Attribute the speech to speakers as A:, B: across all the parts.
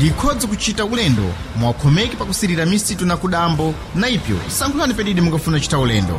A: ndikhodza kuchita ulendo mwakhomeki pakusirira misitu na kudambo na ipyo sankhulani pedidi mungafuna chita ulendo.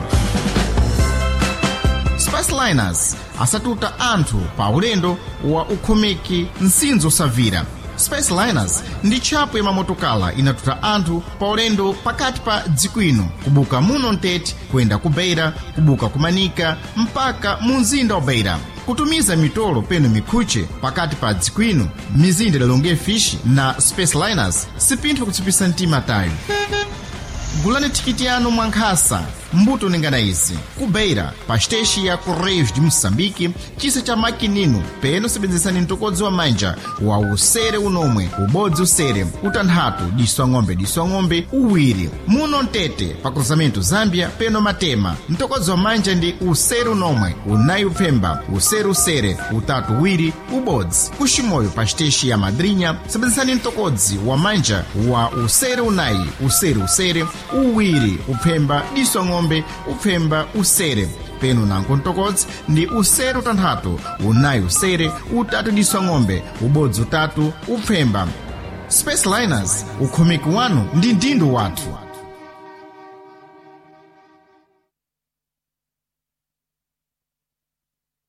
A: Spaceliners asatuta anthu pa ulendo wa ukhomeki nsinzo savira. Spaceliners ndi tchapo ya mamotokala inatuta anthu pa ulendo pakati pa dziko ino kubuka muno Ntete kuyenda ku Beira, kubuka kumanika mpaka mu mzinda wa Beira, kutumiza mitolo peno mikhuche pakati pa dziko ino mizinda lalonge fishi na Spaceliners sipintho kutsipisa mtima tayo. Gulani tikiti yanu mwankhasa mbuto ningana izi ku Beira pa steshi ya Correios de Moçambique chisa cha makinino peno sebenzesani mtokodzi wa manja wa usere unomwe ubodzi usere utanthatu diswa ng'ombe uwiri muno Ntete pa cruzamento Zambia peno Matema mtokodzi wa manja ndi usere unomwe unayi upfemba usere utatu uwiri ubodzi kuximoyo pa steshi ya Madrinha sebenzesani mtokodzi wa manja wa usere unayi usere uwiri upfemba diswa ng'ombe upfemba usere peno nanko mtokodzi ndi usere utanthatu unayi usere utatu diswa ng'ombe ubodzi utatu upfemba. Spaceliners ukhomeki wanu ndi ndindo wathu.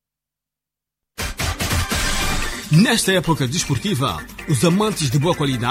B: Nesta época desportiva, os amantes de boa qualidade